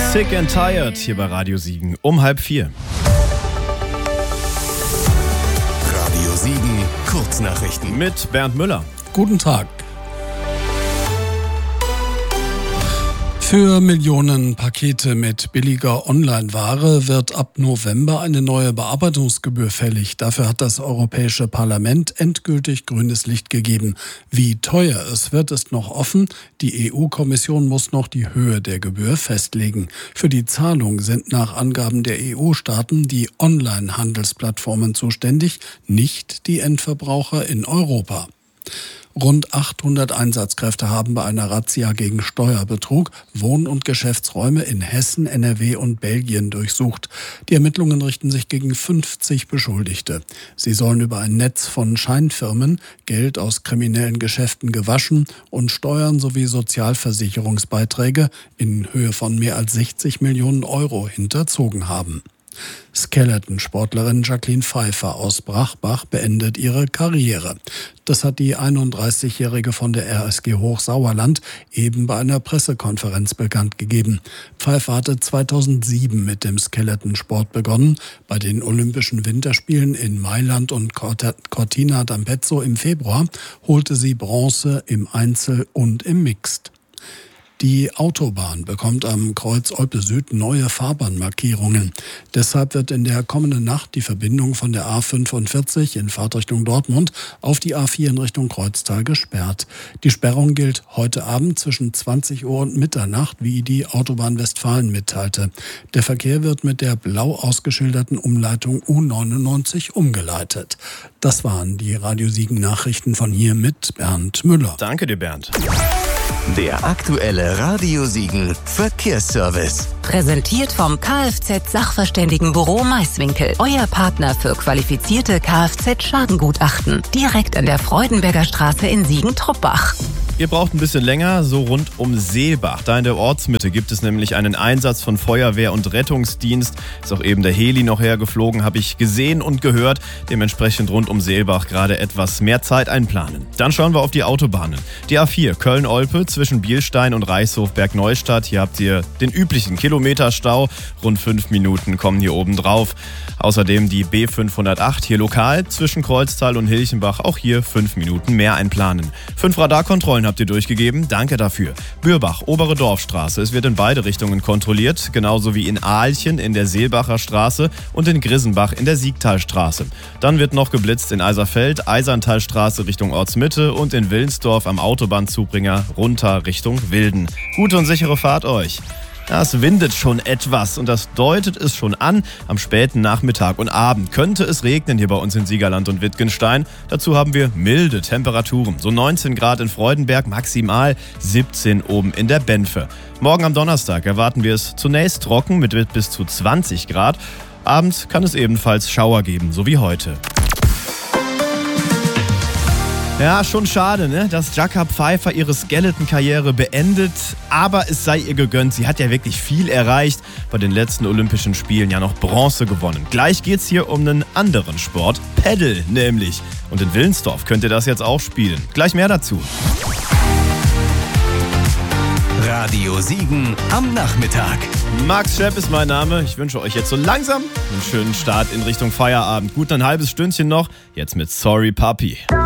Sick and Tired hier bei Radio Siegen um 3:30. Radio Siegen, Kurznachrichten. Mit Bernd Müller. Guten Tag. Für Millionen Pakete mit billiger Online-Ware wird ab November eine neue Bearbeitungsgebühr fällig. Dafür hat das Europäische Parlament endgültig grünes Licht gegeben. Wie teuer es wird, ist noch offen. Die EU-Kommission muss noch die Höhe der Gebühr festlegen. Für die Zahlung sind nach Angaben der EU-Staaten die Online-Handelsplattformen zuständig, nicht die Endverbraucher in Europa. Rund 800 Einsatzkräfte haben bei einer Razzia gegen Steuerbetrug Wohn- und Geschäftsräume in Hessen, NRW und Belgien durchsucht. Die Ermittlungen richten sich gegen 50 Beschuldigte. Sie sollen über ein Netz von Scheinfirmen Geld aus kriminellen Geschäften gewaschen und Steuern sowie Sozialversicherungsbeiträge in Höhe von mehr als 60 Millionen Euro hinterzogen haben. Skeleton-Sportlerin Jacqueline Pfeiffer aus Brachbach beendet ihre Karriere. Das hat die 31-Jährige von der RSG Hochsauerland eben bei einer Pressekonferenz bekannt gegeben. Pfeiffer hatte 2007 mit dem Skeleton-Sport begonnen. Bei den Olympischen Winterspielen in Mailand und Cortina d'Ampezzo im Februar holte sie Bronze im Einzel und im Mixed. Die Autobahn bekommt am Kreuz Olpe Süd neue Fahrbahnmarkierungen. Deshalb wird in der kommenden Nacht die Verbindung von der A45 in Fahrtrichtung Dortmund auf die A4 in Richtung Kreuztal gesperrt. Die Sperrung gilt heute Abend zwischen 20 Uhr und Mitternacht, wie die Autobahn Westfalen mitteilte. Der Verkehr wird mit der blau ausgeschilderten Umleitung U99 umgeleitet. Das waren die Radio Siegen Nachrichten von hier mit Bernd Müller. Danke dir, Bernd. Der aktuelle Radio Siegen Verkehrsservice. Präsentiert vom Kfz-Sachverständigenbüro Maiswinkel. Euer Partner für qualifizierte Kfz-Schadengutachten. Direkt an der Freudenberger Straße in Siegen-Truppach. Ihr braucht ein bisschen länger, so rund um Seelbach. Da in der Ortsmitte gibt es nämlich einen Einsatz von Feuerwehr und Rettungsdienst. Ist auch eben der Heli noch hergeflogen, habe ich gesehen und gehört. Dementsprechend rund um Seelbach gerade etwas mehr Zeit einplanen. Dann schauen wir auf die Autobahnen. Die A4 Köln-Olpe zwischen Bielstein und Reichshof-Bergneustadt. Hier habt ihr den üblichen Kilometerstau. Rund 5 Minuten kommen hier oben drauf. Außerdem die B508 hier lokal zwischen Kreuztal und Hilchenbach. Auch hier 5 Minuten mehr einplanen. 5 Radarkontrollen habt ihr durchgegeben. Danke dafür. Bürbach, obere Dorfstraße. Es wird in beide Richtungen kontrolliert. Genauso wie in Ahlchen in der Seelbacher Straße und in Grissenbach in der Siegtalstraße. Dann wird noch geblitzt in Eiserfeld, Eiserntalstraße Richtung Ortsmitte und in Willensdorf am Autobahnzubringer runter Richtung Wilden. Gute und sichere Fahrt euch. Ja, es windet schon etwas und das deutet es schon an. Am späten Nachmittag und Abend könnte es regnen hier bei uns in Siegerland und Wittgenstein. Dazu haben wir milde Temperaturen. So 19 Grad in Freudenberg, maximal 17 oben in der Benfe. Morgen am Donnerstag erwarten wir es zunächst trocken mit bis zu 20 Grad. Abends kann es ebenfalls Schauer geben, so wie heute. Ja, schon schade, ne? Dass Jacqueline Pfeiffer ihre Skeleton-Karriere beendet. Aber es sei ihr gegönnt. Sie hat ja wirklich viel erreicht. Bei den letzten Olympischen Spielen ja noch Bronze gewonnen. Gleich geht's hier um einen anderen Sport. Paddle nämlich. Und in Willensdorf könnt ihr das jetzt auch spielen. Gleich mehr dazu. Radio Siegen am Nachmittag. Max Schepp ist mein Name. Ich wünsche euch jetzt so langsam einen schönen Start in Richtung Feierabend. Gut, ein halbes Stündchen noch. Jetzt mit Sorry Papi.